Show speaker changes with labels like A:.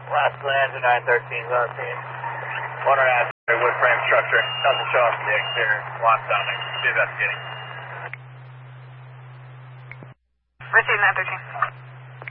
A: Last Landing 913 is on scene. One and a half wood frame structure. Doesn't show up from the exterior. Locked down there. Be investigating.
B: Received 913.